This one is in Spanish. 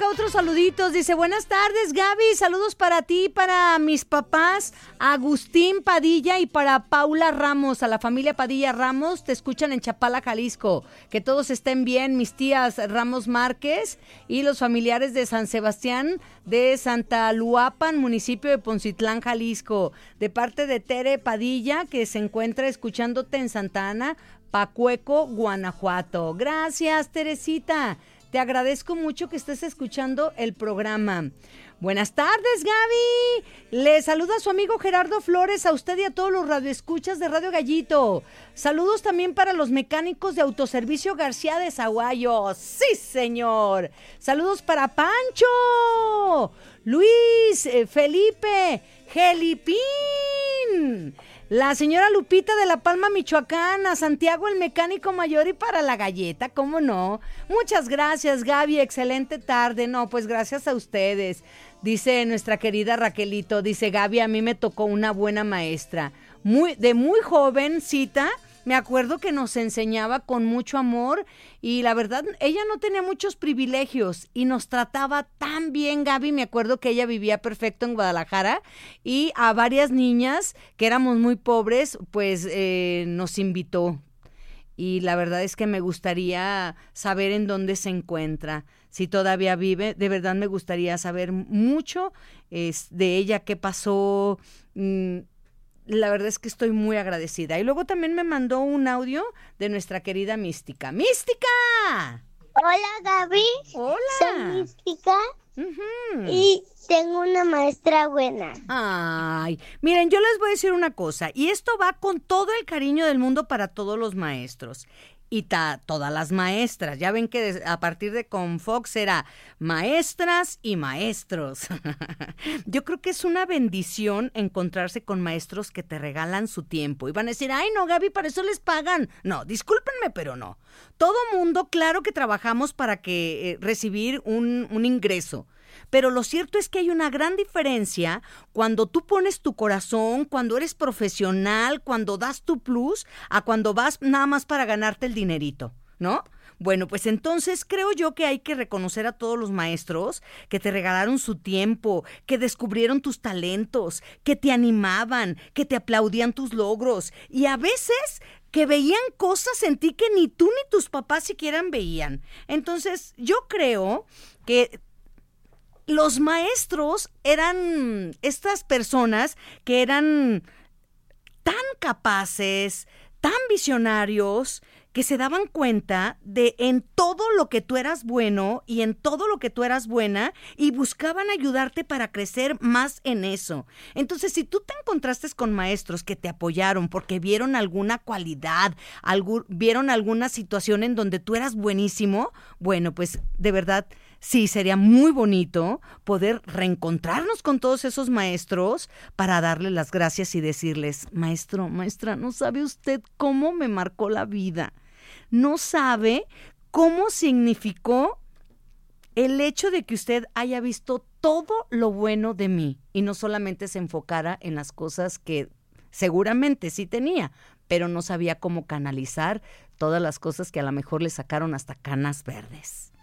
otros saluditos. Dice, buenas tardes, Gaby. Saludos para ti, para mis papás, Agustín Padilla y para Paula Ramos. A la familia Padilla Ramos, te escuchan en Chapala, Jalisco. Que todos estén bien, mis tías Ramos Márquez y los familiares de San Sebastián de Santa Luapan, municipio de Poncitlán, Jalisco. De parte de Tere Padilla, que se encuentra escuchándote en Santa Ana, Pacueco, Guanajuato. Gracias, Teresita. Te agradezco mucho que estés escuchando el programa. Buenas tardes, Gaby. Le saluda a su amigo Gerardo Flores, a usted y a todos los radioescuchas de Radio Gallito. Saludos también para los mecánicos de Autoservicio García de Zaguayo. ¡Sí, señor! Saludos para Pancho, Luis, Felipe, Gelipín, la señora Lupita de La Palma, Michoacán, a Santiago el mecánico mayor y para la galleta, ¿cómo no? Muchas gracias, Gaby, excelente tarde. No, pues gracias a ustedes. Dice nuestra querida Raquelito, dice Gaby, a mí me tocó una buena maestra. De muy jovencita, me acuerdo que nos enseñaba con mucho amor y la verdad, ella no tenía muchos privilegios y nos trataba tan bien, Gaby. Me acuerdo que ella vivía perfecto en Guadalajara y a varias niñas que éramos muy pobres, pues nos invitó. Y la verdad es que me gustaría saber en dónde se encuentra, si todavía vive. De verdad me gustaría saber mucho de ella, qué pasó. La verdad es que estoy muy agradecida. Y luego también me mandó un audio de nuestra querida Mística. ¡Mística! Hola, Gaby. Hola. Soy Mística. Y tengo una maestra buena. Ay, miren, yo les voy a decir una cosa, y esto va con todo el cariño del mundo para todos los maestros y todas las maestras. Ya ven que a partir de Confox era maestras y maestros. Yo creo que es una bendición encontrarse con maestros que te regalan su tiempo. Y van a decir, ay no, Gaby, para eso les pagan. No, discúlpenme, pero no. Todo mundo, claro que trabajamos para que recibir un ingreso. Pero lo cierto es que hay una gran diferencia cuando tú pones tu corazón, cuando eres profesional, cuando das tu plus, a cuando vas nada más para ganarte el dinerito, ¿no? Bueno, pues entonces creo yo que hay que reconocer a todos los maestros que te regalaron su tiempo, que descubrieron tus talentos, que te animaban, que te aplaudían tus logros y a veces que veían cosas en ti que ni tú ni tus papás siquiera veían. Entonces yo creo que los maestros eran estas personas que eran tan capaces, tan visionarios, que se daban cuenta de en todo lo que tú eras bueno y en todo lo que tú eras buena y buscaban ayudarte para crecer más en eso. Entonces, si tú te encontraste con maestros que te apoyaron porque vieron alguna cualidad, vieron alguna situación en donde tú eras buenísimo, bueno, pues de verdad sí, sería muy bonito poder reencontrarnos con todos esos maestros para darles las gracias y decirles, maestro, maestra, no sabe usted cómo me marcó la vida. No sabe cómo significó el hecho de que usted haya visto todo lo bueno de mí y no solamente se enfocara en las cosas que seguramente sí tenía, pero no sabía cómo canalizar todas las cosas que a lo mejor le sacaron hasta canas verdes.